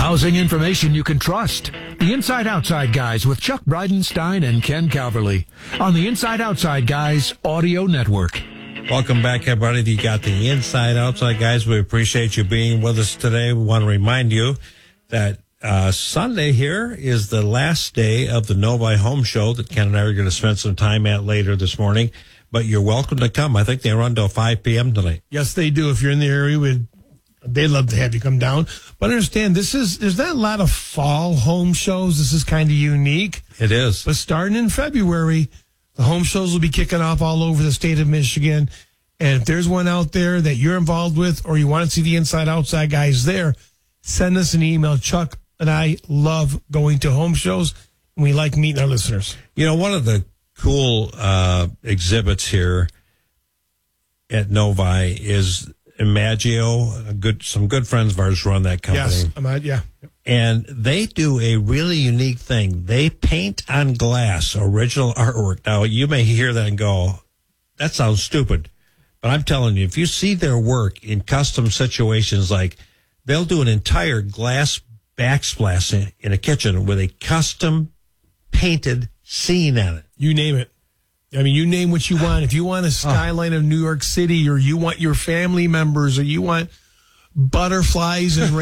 Housing information you can trust. The Inside Outside Guys with Chuck Bridenstine and Ken Calverley on the Inside Outside Guys Audio Network. Welcome back, everybody. You got the Inside Outside Guys. We appreciate you being with us today. We want to remind you that Sunday here is the last day of the Novi Home Show that Ken and I are going to spend some time at later this morning. But you're welcome to come. I think they run till 5 p.m. tonight. Yes, they do. If you're in the area, they'd love to have you come down. But understand, there's not a lot of fall home shows. This is kind of unique. It is. But starting in February, the home shows will be kicking off all over the state of Michigan. And if there's one out there that you're involved with or you want to see the Inside Outside Guys there, send us an email. Chuck and I love going to home shows, and we like meeting our listeners. You know, one of the cool exhibits here at Novi is Imagio. Some good friends of ours run that company. Yes, yeah. And they do a really unique thing. They paint on glass original artwork. Now, you may hear that and go, that sounds stupid. But I'm telling you, if you see their work in custom situations, like they'll do an entire glass backsplash in a kitchen with a custom painted scene on it. You name it. I mean, you name what you want. If you want a skyline of New York City, or you want your family members, or you want butterflies and